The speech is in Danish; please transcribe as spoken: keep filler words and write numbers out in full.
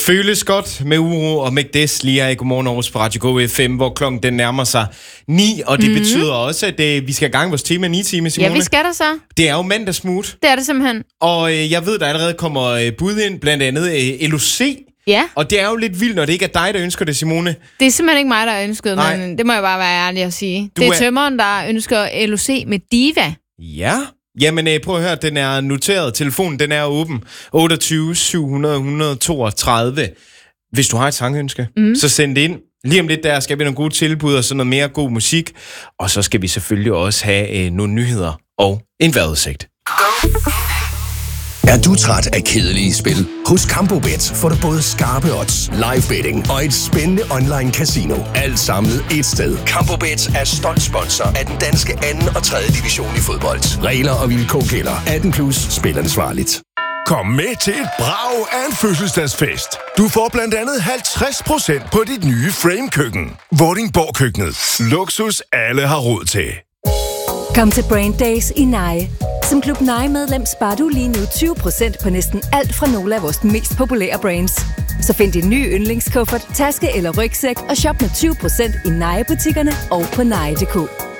Føles godt med Uro og Mægdes lige her i Godmorgen Aarhus på Radio Go F M, hvor klokken den nærmer sig ni, og det mm-hmm. betyder også, at øh, vi skal i gang med vores tema ni time, Simone. Ja, vi skal der så. Det er jo mandagsmood. Det er det simpelthen. Og øh, jeg ved, der allerede kommer øh, bud ind, blandt andet øh, L O C. Ja. Og det er jo lidt vildt, når det ikke er dig, der ønsker det, Simone. Det er simpelthen ikke mig, der har ønsket, Nej. men det må jeg bare være ærlig at sige. Du det er, er tømmeren, der ønsker L O C med Diva. Ja. Jamen, øh, prøv at høre, den er noteret. Telefonen, den er åben. otteogtyve syv hundrede et hundrede toogtredive. Hvis du har et sangønske, mm. så send det ind. Lige om lidt der skal vi have nogle gode tilbud og sådan noget mere god musik. Og så skal vi selvfølgelig også have øh, nogle nyheder og en vejrudsigt. Er du træt af kedelige spil? Hos Campobet får du både skarpe odds, live betting og et spændende online casino. Alt samlet et sted. Campobet er stolt sponsor af den danske anden og tredje division i fodbold. Regler og vilkår gælder. atten plus. Spil ansvarligt. Kom med til et brag af en fødselsdagsfest. Du får blandt andet halvtreds procent på dit nye Frame-køkken. Vordingborg-køkkenet. Luksus alle har råd til. Kom til Brand Days i Nye. Som Klub Nye-medlem sparer du lige nu tyve procent på næsten alt fra nogle af vores mest populære brands. Så find din nye yndlingskuffert, taske eller rygsæk og shop med tyve procent i Nye-butikkerne og på nye punktum d k.